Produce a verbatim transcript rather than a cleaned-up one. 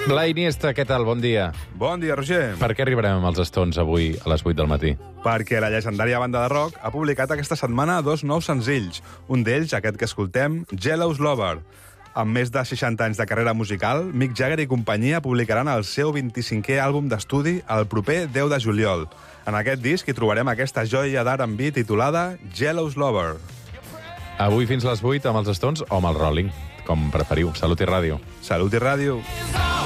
Blai Iniesta, què tal? Bon dia. Bon dia, Roger. Per què arribarem amb els Stones avui a les vuit del matí? Perquè la llegendària banda de rock ha publicat aquesta setmana dos nous senzills. Un d'ells, aquest que escoltem, Jealous Lover. Amb més de seixanta anys de carrera musical, Mick Jagger i companyia publicaran el seu vint-i-cinquè àlbum d'estudi el proper deu de juliol. En aquest disc hi trobarem aquesta joia d'R and B titulada Jealous Lover. Avui fins les vuit amb els Stones o amb el Rolling, com preferiu. Salut i ràdio. Salut i ràdio.